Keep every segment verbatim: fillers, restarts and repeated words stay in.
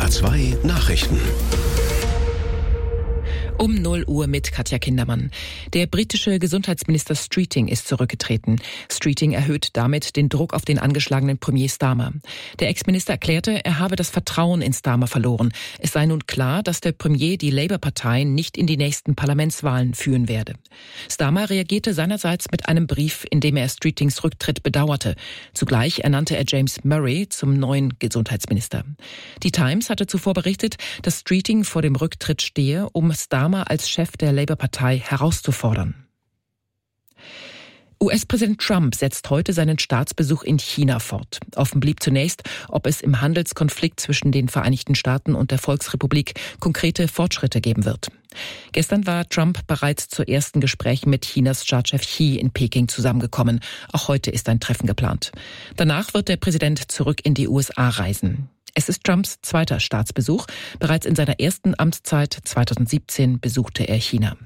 R zwei Nachrichten. Um null Uhr mit Katja Kindermann. Der britische Gesundheitsminister Streeting ist zurückgetreten. Streeting erhöht damit den Druck auf den angeschlagenen Premier Starmer. Der Ex-Minister erklärte, er habe das Vertrauen in Starmer verloren. Es sei nun klar, dass der Premier die Labour-Partei nicht in die nächsten Parlamentswahlen führen werde. Starmer reagierte seinerseits mit einem Brief, in dem er Streetings Rücktritt bedauerte. Zugleich ernannte er James Murray zum neuen Gesundheitsminister. Die Times hatte zuvor berichtet, dass Streeting vor dem Rücktritt stehe, um Starmer als Chef der Labour-Partei herauszufordern. U S-Präsident Trump setzt heute seinen Staatsbesuch in China fort. Offen blieb zunächst, ob es im Handelskonflikt zwischen den Vereinigten Staaten und der Volksrepublik konkrete Fortschritte geben wird. Gestern war Trump bereits zu ersten Gesprächen mit Chinas Staatschef Xi in Peking zusammengekommen. Auch heute ist ein Treffen geplant. Danach wird der Präsident zurück in die U S A reisen. Es ist Trumps zweiter Staatsbesuch. Bereits in seiner ersten Amtszeit zweitausendsiebzehn besuchte er China.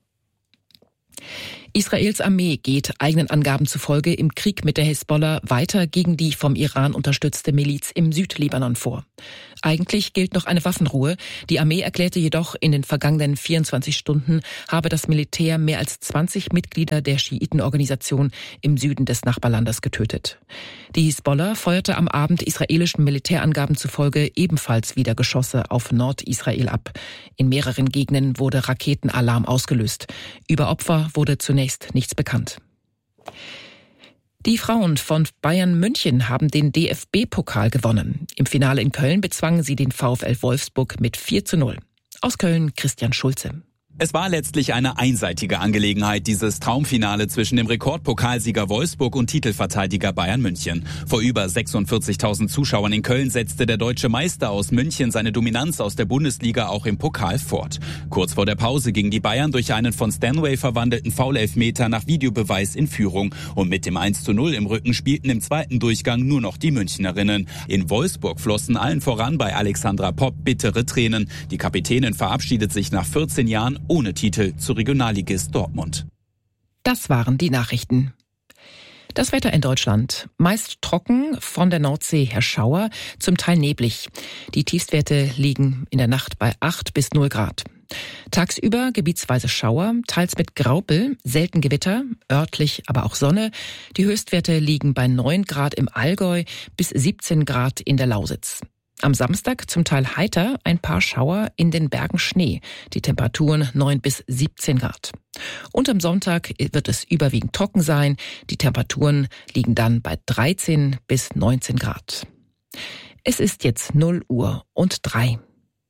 Israels Armee geht eigenen Angaben zufolge im Krieg mit der Hisbollah weiter gegen die vom Iran unterstützte Miliz im Südlibanon vor. Eigentlich gilt noch eine Waffenruhe. Die Armee erklärte jedoch, in den vergangenen vierundzwanzig Stunden habe das Militär mehr als zwanzig Mitglieder der Schiitenorganisation im Süden des Nachbarlandes getötet. Die Hisbollah feuerte am Abend israelischen Militärangaben zufolge ebenfalls wieder Geschosse auf Nordisrael ab. In mehreren Gegenden wurde Raketenalarm ausgelöst. Über Opfer wurde zunächst nichts bekannt. Die Frauen von Bayern München haben den D F B-Pokal gewonnen. Im Finale in Köln bezwangen sie den VfL Wolfsburg mit vier zu null. Aus Köln Christian Schulze. Es war letztlich eine einseitige Angelegenheit, dieses Traumfinale zwischen dem Rekordpokalsieger Wolfsburg und Titelverteidiger Bayern München. Vor über sechsundvierzigtausend Zuschauern in Köln setzte der deutsche Meister aus München seine Dominanz aus der Bundesliga auch im Pokal fort. Kurz vor der Pause gingen die Bayern durch einen von Stanway verwandelten Foul-Elfmeter nach Videobeweis in Führung. Und mit dem eins zu null im Rücken spielten im zweiten Durchgang nur noch die Münchnerinnen. In Wolfsburg flossen allen voran bei Alexandra Popp bittere Tränen. Die Kapitänin verabschiedet sich nach vierzehn Jahren ohne Titel zu Regionalligist Dortmund. Das waren die Nachrichten. Das Wetter in Deutschland. Meist trocken, von der Nordsee her Schauer, zum Teil neblig. Die Tiefstwerte liegen in der Nacht bei acht bis null Grad. Tagsüber gebietsweise Schauer, teils mit Graupel, selten Gewitter, örtlich aber auch Sonne. Die Höchstwerte liegen bei neun Grad im Allgäu bis siebzehn Grad in der Lausitz. Am Samstag zum Teil heiter, ein paar Schauer, in den Bergen Schnee. Die Temperaturen neun bis siebzehn Grad. Und am Sonntag wird es überwiegend trocken sein. Die Temperaturen liegen dann bei dreizehn bis neunzehn Grad. Es ist jetzt null Uhr und drei.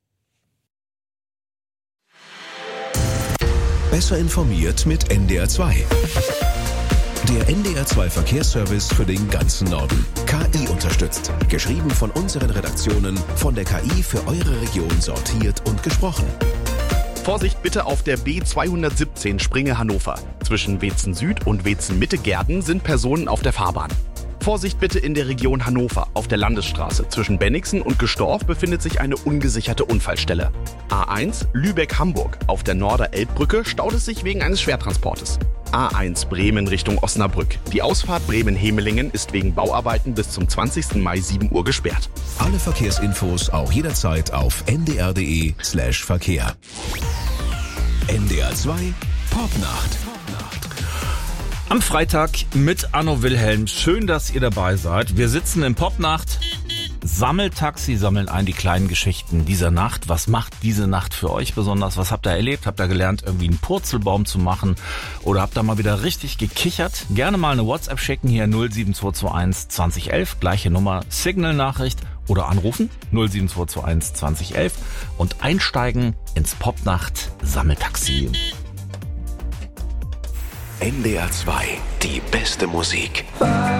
Besser informiert mit N D R zwei. Der N D R zwei Verkehrsservice für den ganzen Norden. K I unterstützt. Geschrieben von unseren Redaktionen, von der K I für eure Region sortiert und gesprochen. Vorsicht bitte auf der B zweihundertsiebzehn Springe Hannover. Zwischen Wetzen Süd und Wetzen Mitte Gerden sind Personen auf der Fahrbahn. Vorsicht bitte in der Region Hannover. Auf der Landesstraße zwischen Bennigsen und Gestorf befindet sich eine ungesicherte Unfallstelle. A eins Lübeck-Hamburg. Auf der Norder-Elbbrücke staut es sich wegen eines Schwertransportes. A eins Bremen Richtung Osnabrück. Die Ausfahrt Bremen-Hemelingen ist wegen Bauarbeiten bis zum zwanzigsten Mai sieben Uhr gesperrt. Alle Verkehrsinfos auch jederzeit auf n d r punkt d e slash Verkehr. N D R zwei Popnacht. Am Freitag mit Anno Wilhelm. Schön, dass ihr dabei seid. Wir sitzen in Popnacht. Sammeltaxi sammeln ein die kleinen Geschichten dieser Nacht. Was macht diese Nacht für euch besonders? Was habt ihr erlebt? Habt ihr gelernt, irgendwie einen Purzelbaum zu machen? Oder habt ihr mal wieder richtig gekichert? Gerne mal eine WhatsApp schicken hier null sieben zwei zwei eins zwanzig elf. Gleiche Nummer, Signal-Nachricht oder anrufen null sieben zwei zwei eins zwanzig elf und einsteigen ins Popnacht Sammeltaxi. N D R zwei, die beste Musik.